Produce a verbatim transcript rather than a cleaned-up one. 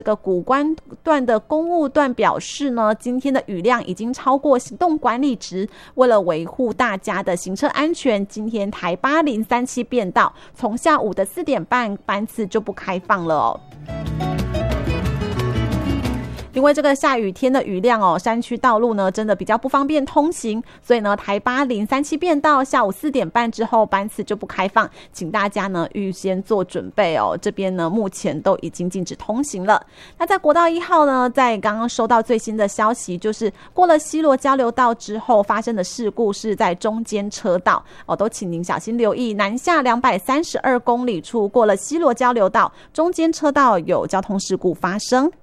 这个谷关段的公务段表示呢，今天的雨量已经超过行动管理值，为了维护大家的行车安全，今天台八零三七变道从下午的四点半班次就不开放了哦。因为这个下雨天的雨量哦，山区道路呢真的比较不方便通行，所以呢台八零三七变道下午四点半之后班次就不开放，请大家呢预先做准备哦。这边呢目前都已经禁止通行了。那在国道一号呢，在刚刚收到最新的消息，就是过了西螺交流道之后发生的事故是在中间车道哦，都请您小心留意，南下两百三十二公里处过了西螺交流道中间车道有交通事故发生。